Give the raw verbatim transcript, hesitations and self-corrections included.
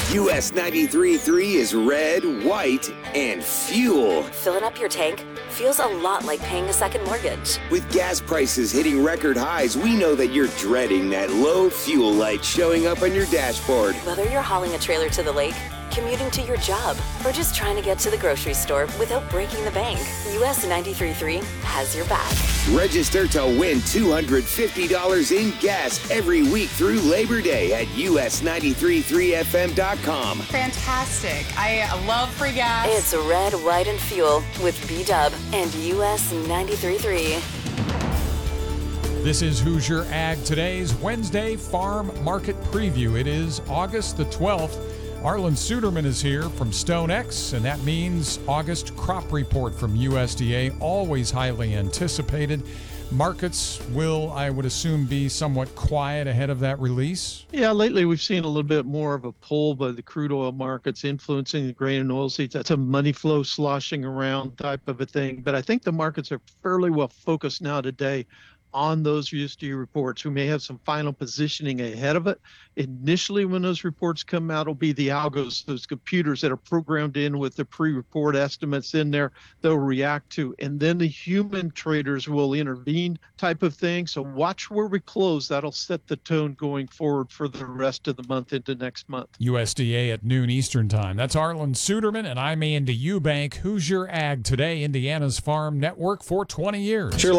U S ninety-three point three is red, white, and fuel. Filling up your tank feels a lot like paying a second mortgage. With gas prices hitting record highs, we know that you're dreading that low fuel light showing up on your dashboard. Whether you're hauling a trailer to the lake, commuting to your job, or just trying to get to the grocery store without breaking the bank, U S ninety-three point three has your back. Register to win two hundred fifty dollars in gas every week through Labor Day at U S ninety-three point three F M dot com. Fantastic. I love free gas. It's red, white, and fuel with B-Dub and U S ninety-three point three. This is Hoosier Ag Today's Wednesday Farm Market Preview. It is August the twelfth. Arlan Suderman is here from StoneX, and that means August crop report from U S D A, always highly anticipated. Markets will, I would assume, be somewhat quiet ahead of that release. Yeah, lately we've seen a little bit more of a pull by the crude oil markets influencing the grain and oilseeds. That's a money flow sloshing around type of a thing. But I think the markets are fairly well focused now today on those U S D A reports. We may have some final positioning ahead of it. Initially, when those reports come out, it'll be the algos, those computers that are programmed in with the pre-report estimates in there, they'll react to. And then the human traders will intervene type of thing. So watch where we close. That'll set the tone going forward for the rest of the month into next month. U S D A at noon Eastern time. That's Arlan Suderman, and I'm Andy Eubank. Hoosier Ag Today, Indiana's Farm Network for twenty years. Sure.